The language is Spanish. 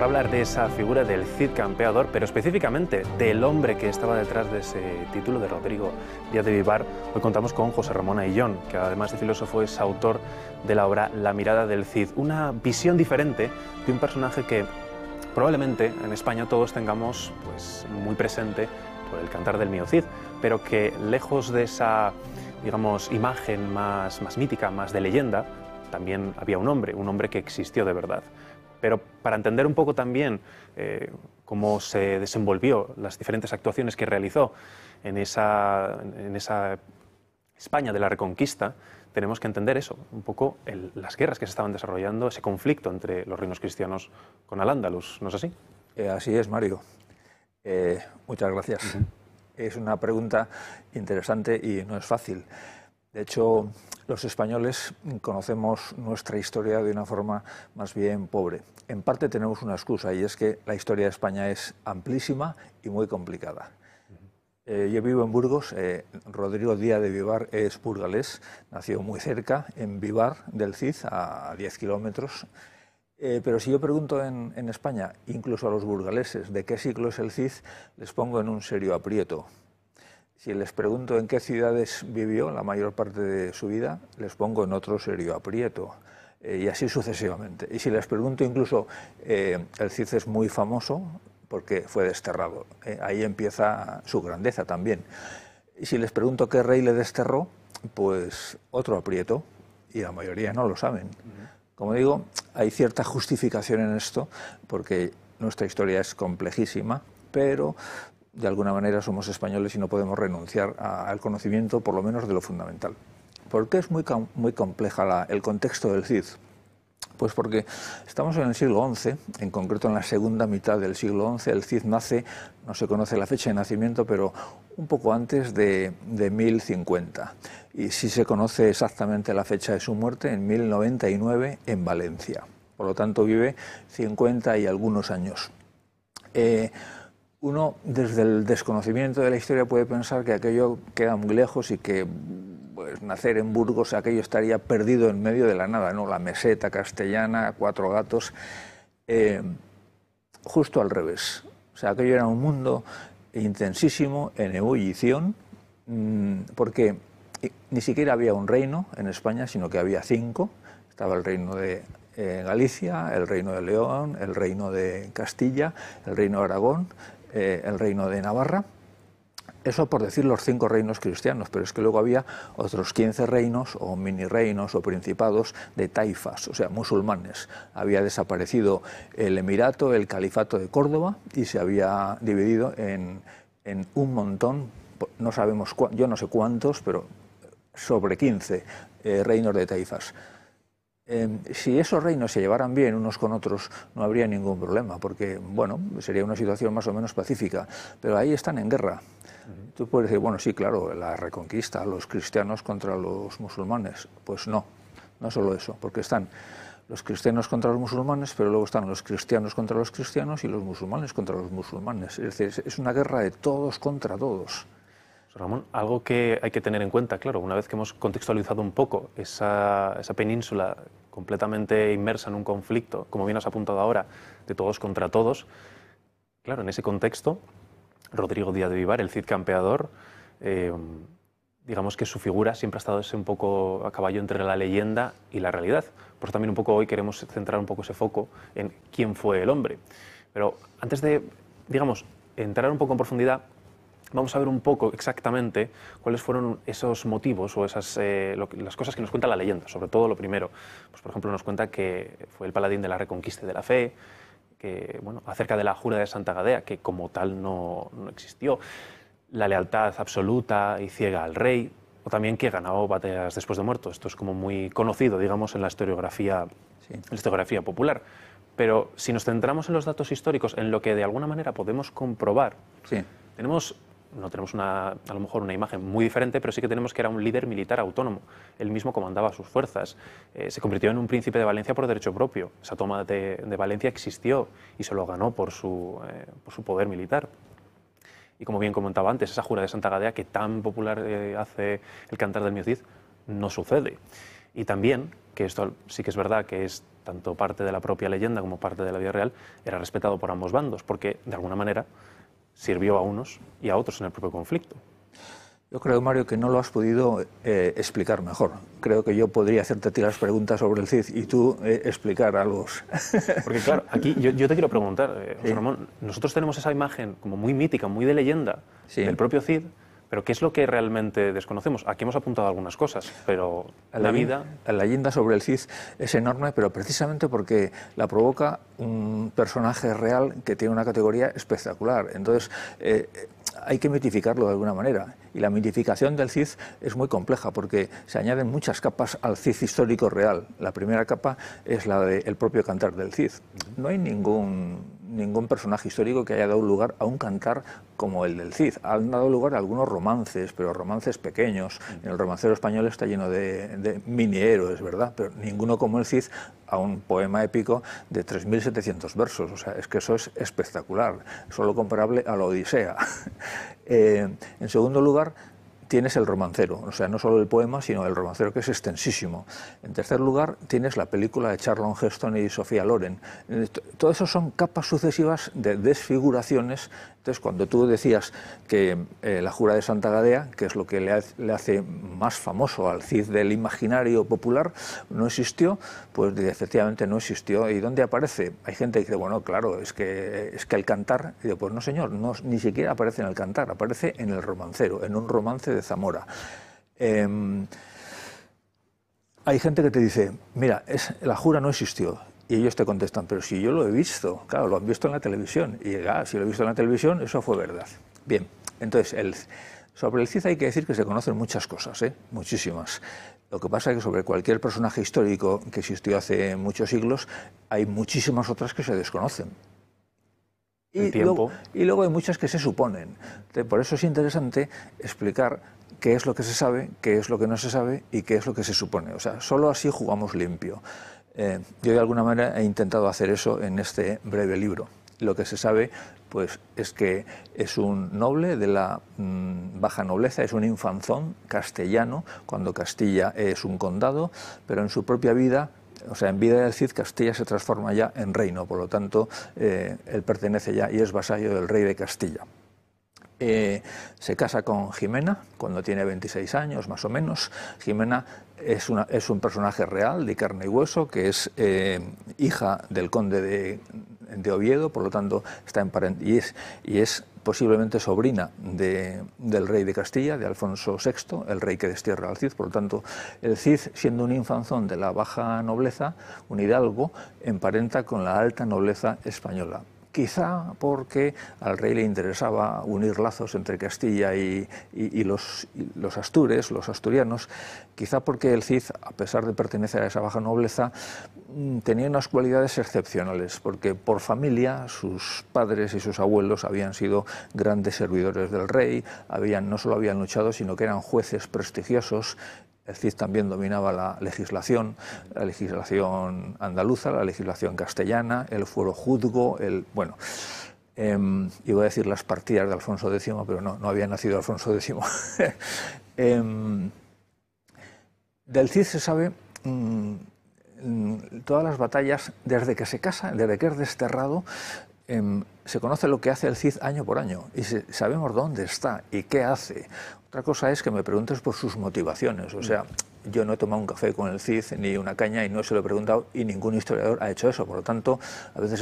para hablar de esa figura del Cid campeador, pero específicamente del hombre que estaba detrás de ese título, de Rodrigo Díaz de Vivar. Hoy contamos con José Ramón Ayllón, que además de filósofo es autor de la obra La mirada del Cid, una visión diferente de un personaje que probablemente en España todos tengamos pues, muy presente por el Cantar del mío Cid, pero que lejos de esa, digamos, imagen más mítica, más de leyenda, también había un hombre que existió de verdad. Pero para entender un poco también cómo se desenvolvió, las diferentes actuaciones que realizó en esa España de la Reconquista, tenemos que entender eso, un poco las guerras que se estaban desarrollando, ese conflicto entre los reinos cristianos con Al-Ándalus, ¿no es así? Así es, Mario. Muchas gracias. Es una pregunta interesante y no es fácil. De hecho, los españoles conocemos nuestra historia de una forma más bien pobre. En parte tenemos una excusa, y es que la historia de España es amplísima y muy complicada. Yo vivo en Burgos. Rodrigo Díaz de Vivar es burgalés, nació muy cerca, en Vivar del Cid, a 10 kilómetros. Pero si yo pregunto en España, incluso a los burgaleses, de qué siglo es el Cid, les pongo en un serio aprieto. Si les pregunto en qué ciudades vivió la mayor parte de su vida, les pongo en otro serio aprieto, y así sucesivamente. Y si les pregunto incluso, el Cid es muy famoso porque fue desterrado, ahí empieza su grandeza también. Y si les pregunto qué rey le desterró, pues otro aprieto, y la mayoría no lo saben. Como digo, hay cierta justificación en esto, porque nuestra historia es complejísima, pero de alguna manera somos españoles y no podemos renunciar al conocimiento, por lo menos de lo fundamental. ¿Por qué es muy compleja el contexto del Cid? Pues porque estamos en el siglo XI, en concreto en la segunda mitad del siglo XI. El Cid nace, no se conoce la fecha de nacimiento, pero un poco antes de 1050. Y sí se conoce exactamente la fecha de su muerte, en 1099, en Valencia. Por lo tanto, vive 50 y algunos años. Uno, desde el desconocimiento de la historia, puede pensar que aquello queda muy lejos y que pues, nacer en Burgos, aquello estaría perdido en medio de la nada, ¿no? La meseta castellana, Cuatro Gatos. Justo al revés. O sea, aquello era un mundo intensísimo, en ebullición, porque ni siquiera había un reino en España, sino que había 5. Estaba el reino de Galicia, el reino de León, el reino de Castilla, el reino de Aragón, el reino de Navarra. Eso por decir los 5 reinos cristianos, pero es que luego había otros 15 reinos o mini reinos o principados de taifas, o sea, musulmanes. Había desaparecido el emirato, el califato de Córdoba, y se había dividido en un montón, no sabemos, yo no sé cuántos, pero sobre 15 reinos de taifas. Si esos reinos se llevaran bien unos con otros, no habría ningún problema, porque, bueno, sería una situación más o menos pacífica, pero ahí están en guerra. Tú puedes decir, bueno, sí, claro, la reconquista, los cristianos contra los musulmanes. Pues no, no solo eso, porque están los cristianos contra los musulmanes, pero luego están los cristianos contra los cristianos y los musulmanes contra los musulmanes. Es decir, es una guerra de todos contra todos. Ramón, algo que hay que tener en cuenta, claro, una vez que hemos contextualizado un poco esa península completamente inmersa en un conflicto, como bien has apuntado ahora, de todos contra todos, claro, en ese contexto, Rodrigo Díaz de Vivar, el Cid campeador, digamos que su figura siempre ha estado un poco a caballo entre la leyenda y la realidad. Por eso también un poco hoy queremos centrar un poco ese foco en quién fue el hombre. Pero antes de, digamos, entrar un poco en profundidad, vamos a ver un poco exactamente cuáles fueron esos motivos o las cosas que nos cuenta la leyenda. Sobre todo lo primero, pues por ejemplo nos cuenta que fue el paladín de la Reconquista y de la Fe, que, bueno, acerca de la jura de Santa Gadea, que como tal no existió, la lealtad absoluta y ciega al rey, o también que ganaba batallas después de muerto. Esto es como muy conocido, digamos, en la historiografía, sí, en la historiografía popular. Pero si nos centramos en los datos históricos, en lo que de alguna manera podemos comprobar, sí, no tenemos a lo mejor una imagen muy diferente, pero sí que tenemos que era un líder militar autónomo. Él mismo comandaba sus fuerzas. Se convirtió en un príncipe de Valencia por derecho propio. Esa toma de Valencia existió y se lo ganó por su poder militar. Y como bien comentaba antes, esa jura de Santa Gadea que tan popular hace el Cantar del mío Cid, no sucede. Y también, que esto sí que es verdad que es tanto parte de la propia leyenda como parte de la vida real, era respetado por ambos bandos, porque de alguna manera sirvió a unos y a otros en el propio conflicto. Yo creo, Mario, que no lo has podido explicar mejor. Creo que yo podría hacerte a ti las preguntas sobre el Cid y tú explicar a los... Porque claro, aquí yo te quiero preguntar, José Ramón, nosotros tenemos esa imagen como muy mítica, muy de leyenda del propio Cid, pero ¿qué es lo que realmente desconocemos? Aquí hemos apuntado algunas cosas, pero la vida... La leyenda sobre el Cid es enorme, pero precisamente porque la provoca un personaje real que tiene una categoría espectacular. Entonces, hay que mitificarlo de alguna manera. Y la mitificación del Cid es muy compleja porque se añaden muchas capas al Cid histórico real. La primera capa es la del propio cantar del Cid. No hay ningún personaje histórico que haya dado lugar a un cantar como el del Cid. Han dado lugar a algunos romances, pero romances pequeños. En el romancero español está lleno de mini héroes, ¿verdad? Pero ninguno como el Cid a un poema épico de 3.700 versos. O sea, es que eso es espectacular, solo comparable a la Odisea. En segundo lugar, tienes el romancero, o sea, no solo el poema, sino el romancero, que es extensísimo. En tercer lugar, tienes la película de Charlton Heston y Sofía Loren. Todo eso son capas sucesivas de desfiguraciones. Entonces, cuando tú decías que la jura de Santa Gadea, que es lo que le hace más famoso al Cid del imaginario popular, no existió, pues efectivamente no existió. ¿Y dónde aparece? Hay gente que dice, bueno, claro, es que el cantar, y digo, pues no señor, no, ni siquiera aparece en el cantar, aparece en el romancero, en un romance de Zamora. Hay gente que te dice, mira, la jura no existió. Y ellos te contestan, pero si yo lo he visto, claro, lo han visto en la televisión. Y si lo he visto en la televisión, eso fue verdad. Bien, entonces, sobre el Cid hay que decir que se conocen muchas cosas, muchísimas. Lo que pasa es que sobre cualquier personaje histórico que existió hace muchos siglos, hay muchísimas otras que se desconocen. Y luego hay muchas que se suponen. Por eso es interesante explicar qué es lo que se sabe, qué es lo que no se sabe y qué es lo que se supone. O sea, solo así jugamos limpio. Yo de alguna manera he intentado hacer eso en este breve libro. Lo que se sabe, pues, es que es un noble de la baja nobleza, es un infanzón castellano, cuando Castilla es un condado, pero en su propia vida, o sea, en vida del Cid, Castilla se transforma ya en reino, por lo tanto, él pertenece ya y es vasallo del rey de Castilla. Se casa con Jimena cuando tiene 26 años, más o menos. Jimena es un personaje real, de carne y hueso, que es hija del conde de Oviedo, por lo tanto está y es posiblemente sobrina del rey de Castilla, de Alfonso VI, el rey que destierra al Cid. Por lo tanto, el Cid, siendo un infanzón de la baja nobleza, un hidalgo, emparenta con la alta nobleza española. Quizá porque al rey le interesaba unir lazos entre Castilla y los astures, los asturianos, quizá porque el Cid, a pesar de pertenecer a esa baja nobleza, tenía unas cualidades excepcionales, porque por familia sus padres y sus abuelos habían sido grandes servidores del rey, no solo habían luchado, sino que eran jueces prestigiosos. El Cid también dominaba la legislación andaluza, la legislación castellana, el fuero juzgo, iba a decir las partidas de Alfonso X, pero no había nacido Alfonso X. Del Cid se sabe todas las batallas, desde que se casa, desde que es desterrado. Se conoce lo que hace el Cid año por año y sabemos dónde está y qué hace. Otra cosa es que me preguntes por sus motivaciones. O sea, yo no he tomado un café con el Cid ni una caña y no se lo he preguntado y ningún historiador ha hecho eso. Por lo tanto, a veces